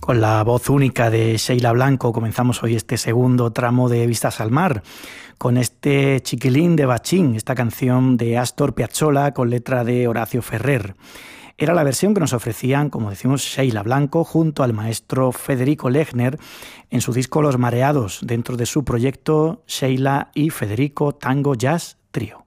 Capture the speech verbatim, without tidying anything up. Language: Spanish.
Con la voz única de Sheila Blanco comenzamos hoy este segundo tramo de Vistas al Mar, con este Chiquilín de Bachín, esta canción de Astor Piazzolla con letra de Horacio Ferrer. Era la versión que nos ofrecían, como decimos, Sheila Blanco junto al maestro Federico Lechner en su disco Los Mareados, dentro de su proyecto Sheila y Federico Tango Jazz Trio.